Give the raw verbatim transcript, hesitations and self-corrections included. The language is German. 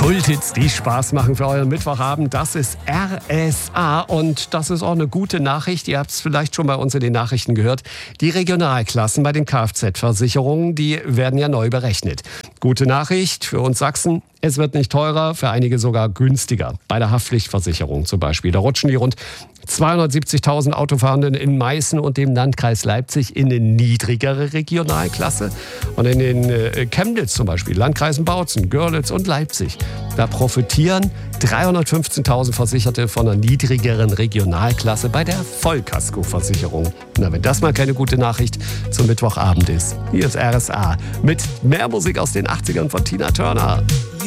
Kulthits, die Spaß machen für euren Mittwochabend. Das ist R S A und das ist auch eine gute Nachricht. Ihr habt es vielleicht schon bei uns in den Nachrichten gehört. Die Regionalklassen bei den Kfz-Versicherungen, die werden ja neu berechnet. Gute Nachricht für uns Sachsen. Es wird nicht teurer, für einige sogar günstiger. Bei der Haftpflichtversicherung zum Beispiel. Da rutschen die rund zweihundertsiebzigtausend Autofahrenden in Meißen und dem Landkreis Leipzig in eine niedrigere Regionalklasse. Und in den äh, Chemnitz zum Beispiel, Landkreisen Bautzen, Görlitz und Leipzig. Da profitieren dreihundertfünfzehntausend Versicherte von einer niedrigeren Regionalklasse bei der Vollkaskoversicherung. Na, wenn das mal keine gute Nachricht zum Mittwochabend ist. Hier ist R S A mit mehr Musik aus den achtzigern von Tina Turner.